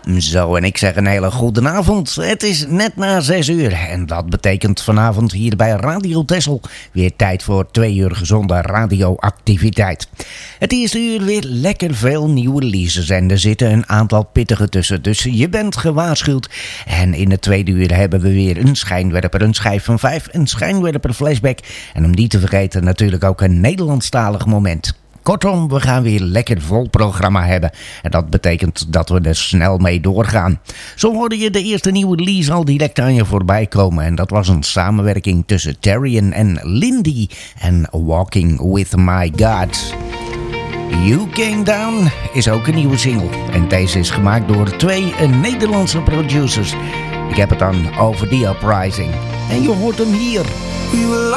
Zo, en ik zeg een hele goede avond. Het is net na 6 uur en dat betekent vanavond hier bij Radio Texel weer tijd voor 2 uur gezonde radioactiviteit. Het eerste uur weer lekker veel nieuwe releases en er zitten een aantal pittige tussen, dus je bent gewaarschuwd. En in het tweede uur hebben we weer een schijnwerper, een schijf van 5, een schijnwerper flashback en om die te vergeten natuurlijk ook een Nederlandstalig moment. Kortom, we gaan weer lekker vol programma hebben. En dat betekent dat we er snel mee doorgaan. Zo hoorde je de eerste nieuwe release al direct aan je voorbij komen. En dat was een samenwerking tussen Terrian en Lindy. En Walking With My God. You Came Down is ook een nieuwe single. En deze is gemaakt door 2 Nederlandse producers. Ik heb het dan over The Uprising. En je hoort hem hier. We were